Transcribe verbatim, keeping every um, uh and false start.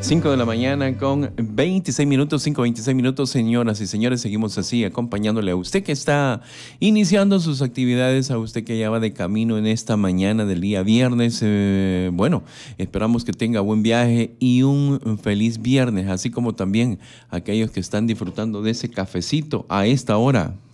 cinco de la mañana con veintiséis minutos, cinco veintiséis minutos, señoras y señores, seguimos así acompañándole a usted que está iniciando sus actividades, a usted que ya va de camino en esta mañana del día viernes. Eh, bueno, esperamos que tenga buen viaje y un feliz viernes, así como también aquellos que están disfrutando de ese cafecito a esta hora.